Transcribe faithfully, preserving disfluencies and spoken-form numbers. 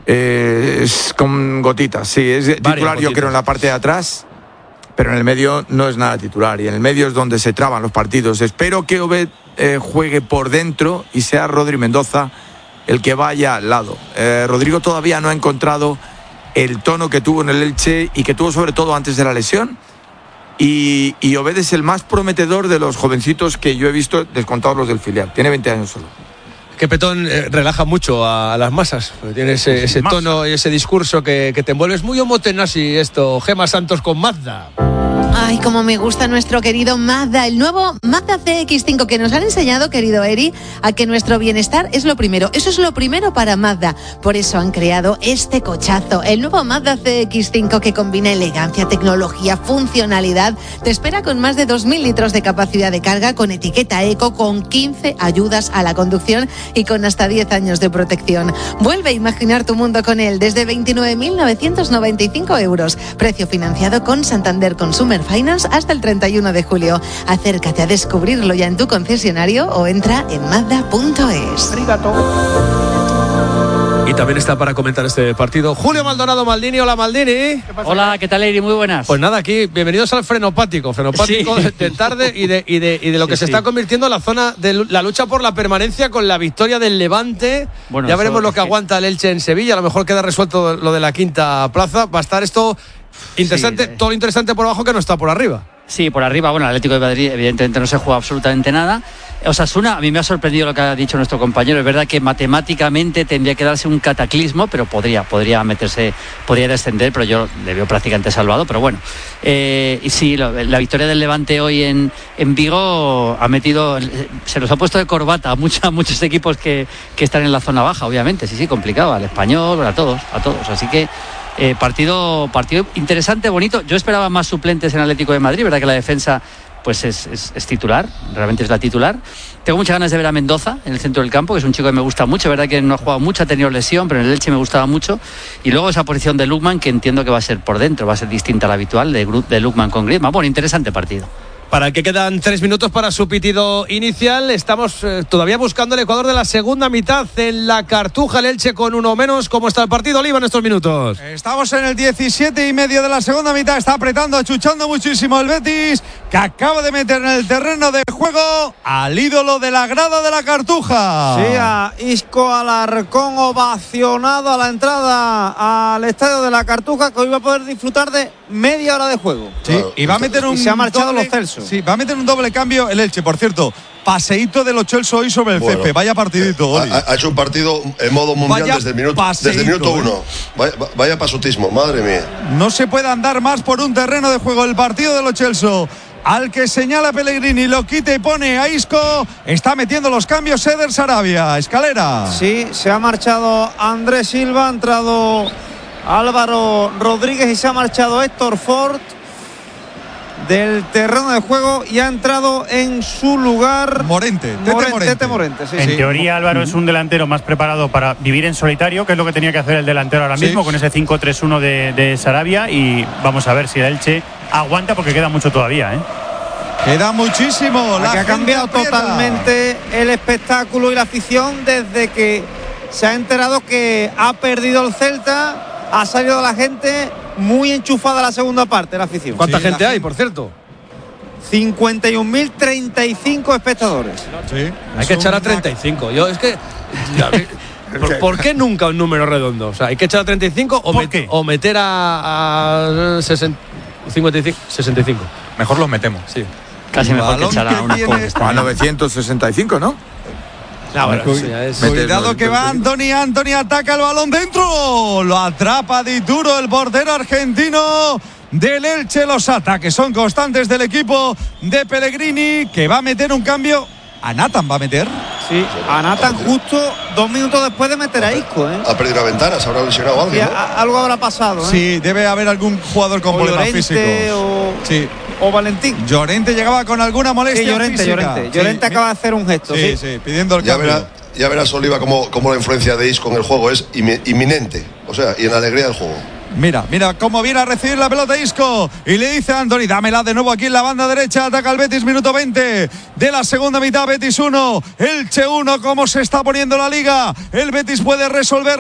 Eh, es con gotitas, sí, es titular gotitas. Yo creo en la parte de atrás, pero en el medio no es nada titular, y en el medio es donde se traban los partidos. Espero que Obed eh, juegue por dentro y sea Rodri Mendoza el que vaya al lado. eh, Rodrigo todavía no ha encontrado el tono que tuvo en el Elche y que tuvo sobre todo antes de la lesión, y, y Obed es el más prometedor de los jovencitos que yo he visto, descontados los del filial. Tiene veinte años solo. Que Petón eh, relaja mucho a, a las masas, tiene ese, ese tono y ese discurso que, que te envuelves. Muy homotenasi esto, Gemma Santos con Mazda. Ay, cómo me gusta nuestro querido Mazda, el nuevo Mazda C X cinco, que nos han enseñado, querido Eri, a que nuestro bienestar es lo primero. Eso es lo primero para Mazda. Por eso han creado este cochazo, el nuevo Mazda C X cinco, que combina elegancia, tecnología, funcionalidad. Te espera con más de dos mil litros de capacidad de carga, con etiqueta eco, con quince ayudas a la conducción y con hasta diez años de protección. Vuelve a imaginar tu mundo con él desde veintinueve mil novecientos noventa y cinco euros. Precio financiado con Santander Consumer Finance hasta el treinta y uno de julio. Acércate a descubrirlo ya en tu concesionario o entra en mazda punto es. Y también está para comentar este partido Julio Maldonado Maldini. Hola, Maldini. ¿Qué pasa? Hola, ¿qué tal, Eri? Muy buenas. Pues nada, aquí, bienvenidos al frenopático. Frenopático sí. de, de tarde y de, y de, y de lo que sí, se sí. está convirtiendo en la zona de la lucha por la permanencia, con la victoria del Levante. Bueno, ya veremos lo que, que aguanta el Elche en Sevilla. A lo mejor queda resuelto lo de la quinta plaza. Va a estar esto interesante, sí, todo lo interesante por abajo, que no está por arriba. Sí, por arriba, bueno, el Atlético de Madrid evidentemente no se juega absolutamente nada. Osasuna, a mí me ha sorprendido lo que ha dicho nuestro compañero. Es verdad que matemáticamente tendría que darse un cataclismo, pero podría, podría meterse, podría descender, pero yo le veo prácticamente salvado. Pero bueno, eh, y sí, lo, la victoria del Levante hoy en, en Vigo ha metido, se los ha puesto de corbata a, mucha, a muchos equipos que, que están en la zona baja, obviamente. Sí, sí, complicado, al Español, a todos, a todos. Así que Eh, partido, partido interesante, bonito. Yo esperaba más suplentes en Atlético de Madrid, verdad que la defensa pues es, es, es titular, realmente es la titular. Tengo muchas ganas de ver a Mendoza en el centro del campo, que es un chico que me gusta mucho, verdad que no ha jugado mucho, ha tenido lesión, pero en el Elche me gustaba mucho. Y luego esa posición de Lukman, que entiendo que va a ser por dentro, va a ser distinta a la habitual de, de Lukman con Griezmann. Bueno, interesante partido. Para el que quedan tres minutos para su pitido inicial, estamos eh, todavía buscando el Ecuador de la segunda mitad en la Cartuja. El Elche con uno menos. ¿Cómo está el partido, Oliva, en estos minutos? Estamos en el diecisiete y medio de la segunda mitad. Está apretando, achuchando muchísimo el Betis, que acaba de meter en el terreno de juego al ídolo de la grada de la Cartuja. Sí, a Isco Alarcón, ovacionado a la entrada al estadio de la Cartuja, que hoy va a poder disfrutar de media hora de juego. Sí, y va a meter un. Y se ha marchado doble, los Celso. Sí, va a meter un doble cambio el Elche, por cierto. Paseíto de los Chelsea hoy sobre el bueno, césped. Vaya partidito. Ha, ha hecho un partido en modo mundial vaya desde el minuto, desde el minuto uno. Vaya, vaya pasutismo, madre mía. No se puede andar más por un terreno de juego. El partido de los Chelsea, al que señala Pellegrini, lo quita y pone a Isco. Está metiendo los cambios Eder Sarabia. Escalera. Sí, se ha marchado Andrés Silva, ha entrado Álvaro Rodríguez y se ha marchado Héctor Ford del terreno de juego y ha entrado en su lugar Morente, Tete Morente, Morente. Tete Morente sí, en sí. teoría Álvaro uh-huh. es un delantero más preparado para vivir en solitario, que es lo que tenía que hacer el delantero ahora mismo, sí. con ese cinco tres uno de, de Sarabia, y vamos a ver si el Elche aguanta, porque queda mucho todavía, ¿eh? Queda muchísimo. La que ha cambiado aprieta. totalmente el espectáculo y la afición desde que se ha enterado que ha perdido el Celta. Ha salido la gente muy enchufada la segunda parte, la afición. ¿Cuánta sí, gente la hay, gente. por cierto? cincuenta y un mil treinta y cinco espectadores. Sí. Hay que echar a treinta y cinco. Yo es que ¿Por, ¿Por qué nunca un número redondo? O sea, hay que echar a treinta y cinco o, met, o meter a, a sesenta, cincuenta y cinco, sesenta y cinco. Mejor los metemos. Sí. Casi mejor que echar a una a novecientos sesenta y cinco, ¿no? No, bueno, Cu- es... Cuidado que va Anthony, Anthony ataca el balón dentro, lo atrapa Di Duro, el portero argentino del Elche. Los ataques son constantes del equipo de Pellegrini, que va a meter un cambio. A Nathan va a meter. Sí, a Nathan justo dos minutos después de meter a Isco, ¿eh? Ha perdido la ventana, se habrá lesionado algo, ¿no? a, algo habrá pasado, ¿eh? Sí, debe haber algún jugador con problemas físicos. O... Sí. O Valentín. Llorente llegaba con alguna molestia sí, Llorente, física. Llorente. Sí. Llorente acaba de hacer un gesto. Sí, sí, sí, pidiendo el ya cambio. Verá, ya verás, Oliva, cómo, cómo la influencia de Isco en el juego es inminente. O sea, y en la alegría del juego. Mira, mira cómo viene a recibir la pelota Isco y le dice a Anthony, dámela de nuevo aquí en la banda derecha. Ataca el Betis, minuto veinte de la segunda mitad. Betis uno, Elche uno. ¿Cómo se está poniendo la liga? El Betis puede resolver